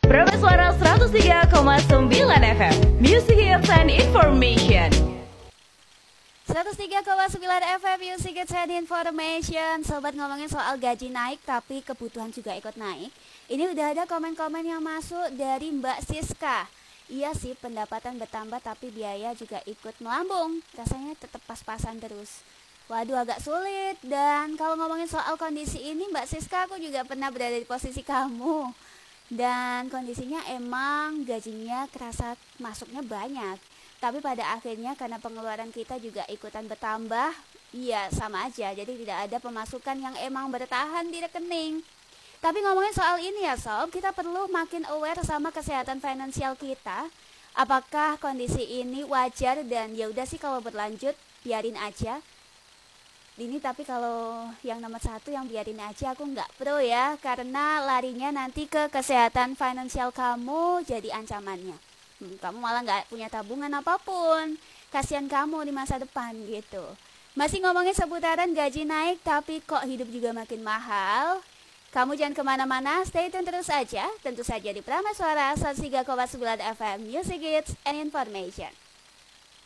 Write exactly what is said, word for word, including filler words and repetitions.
Suara seratus tiga koma sembilan F M Music Hits and Information. seratus tiga koma sembilan F M Music Hits and Information. Sobat, ngomongin soal gaji naik tapi kebutuhan juga ikut naik. Ini udah ada komen-komen yang masuk dari Mbak Siska. Iya sih, pendapatan bertambah tapi biaya juga ikut melambung. Rasanya tetap pas-pasan terus. Waduh, agak sulit. Dan kalau ngomongin soal kondisi ini, Mbak Siska, aku juga pernah berada di posisi kamu. Dan kondisinya emang gajinya kerasa masuknya banyak, tapi pada akhirnya karena pengeluaran kita juga ikutan bertambah, iya sama aja, jadi tidak ada pemasukan yang emang bertahan di rekening. Tapi ngomongin soal ini ya sob, kita perlu makin aware sama kesehatan finansial kita. Apakah kondisi ini wajar dan ya udah sih kalau berlanjut biarin aja. Ini tapi kalau yang nomor satu yang biarin aja, aku nggak pro ya, karena larinya nanti ke kesehatan finansial kamu jadi ancamannya. Hmm, kamu malah nggak punya tabungan apapun, kasihan kamu di masa depan gitu. Masih ngomongin seputaran gaji naik tapi kok hidup juga makin mahal. Kamu jangan kemana-mana, stay tune terus aja, tentu saja di Prameswara seratus tiga koma sembilan F M Music Hits and Information.